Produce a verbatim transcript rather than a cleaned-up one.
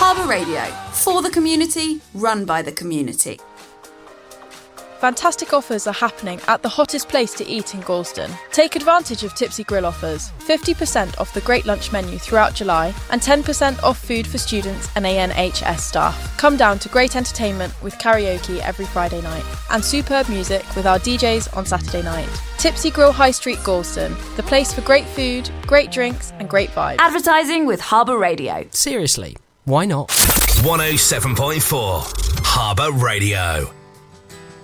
Harbour Radio, for the community, run by the community. Fantastic offers are happening at the hottest place to eat in Gorleston. Take advantage of Tipsy Grill offers, fifty percent off the Great Lunch menu throughout July and ten percent off food for students and A N H S staff. Come down to great entertainment with karaoke every Friday night and superb music with our D Js on Saturday night. Tipsy Grill High Street Gorleston, the place for great food, great drinks and great vibes. Advertising with Harbour Radio. Seriously, why not? one oh seven point four Harbour Radio.